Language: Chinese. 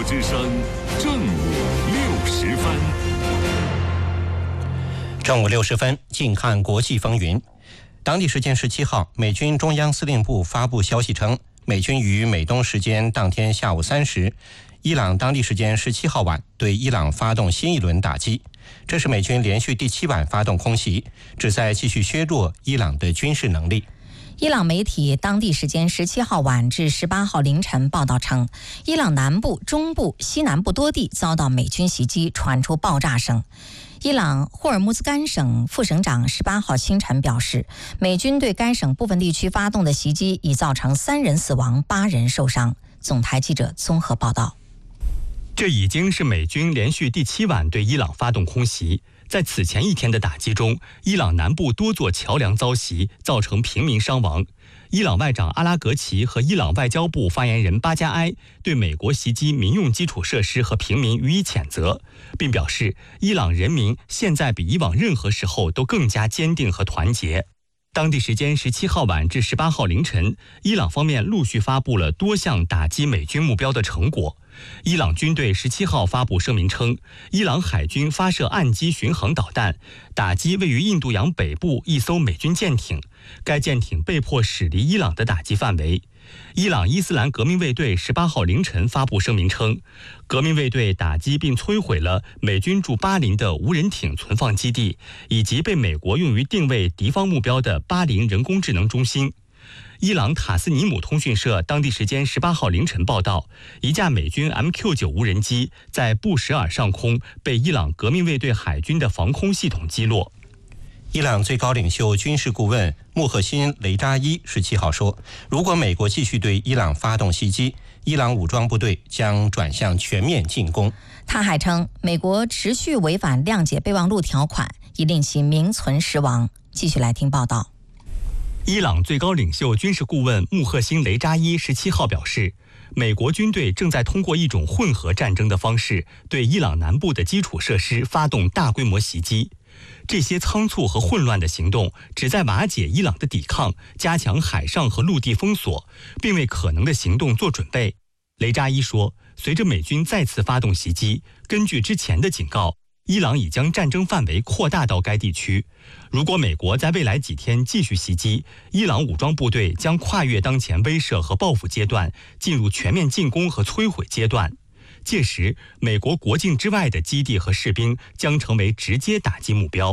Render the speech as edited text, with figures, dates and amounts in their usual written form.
之声正午60分。 正午60分，近看国际风云。当地时间17号，美军中央司令部发布消息称，美军于美东时间当天下午3时，伊朗当地时间17号晚对伊朗发动新一轮打击。这是美军连续第7晚发动空袭，旨在继续削弱伊朗的军事能力。 伊朗媒体当地时间17号晚至18号凌晨报道称，伊朗南部、中部、西南部多地遭到美军袭击，传出爆炸声。伊朗霍尔木兹干省副省长18号清晨表示，美军对该省部分地区发动的袭击已造成3人死亡、8人受伤。总台记者综合报道。 这已经是美军连续第7晚对伊朗发动空袭。在此前一天的打击中，伊朗南部多座桥梁遭袭，造成平民伤亡。伊朗外长阿拉格齐和伊朗外交部发言人巴加埃对美国袭击民用基础设施和平民予以谴责，并表示伊朗人民现在比以往任何时候都更加坚定和团结。当地时间17号晚至18号凌晨，伊朗方面陆续发布了多项打击美军目标的成果。伊朗军队17号发布声明称，伊朗海军发射岸基巡航导弹，打击位于印度洋北部一艘美军舰艇，该舰艇被迫驶离伊朗的打击范围。伊朗伊斯兰革命卫队18号凌晨发布声明称，革命卫队打击并摧毁了美军驻巴林的无人艇存放基地，以及被美国用于定位敌方目标的巴林人工智能中心。伊朗塔斯尼姆通讯社当地时间18号凌晨报道，一架美军 MQ-9 无人机在布什尔上空被伊朗革命卫队海军的防空系统击落。 伊朗最高领袖军事顾问穆赫辛·雷扎伊17号说，如果美国继续对伊朗发动袭击，伊朗武装部队将转向全面进攻。 他还称，美国持续违反谅解备忘录条款，以令其名存实亡。继续来听报道。 伊朗最高领袖军事顾问穆赫辛·雷扎伊17号表示，美国军队正在通过一种混合战争的方式对伊朗南部的基础设施发动大规模袭击。这些仓促和混乱的行动旨在瓦解伊朗的抵抗，加强海上和陆地封锁，并为可能的行动做准备。雷扎伊说，随着美军再次发动袭击，根据之前的警告，伊朗已将战争范围扩大到该地区。如果美国在未来几天继续袭击，伊朗武装部队将跨越当前威慑和报复阶段，进入全面进攻和摧毁阶段。届时，美国国境之外的基地和士兵将成为直接打击目标。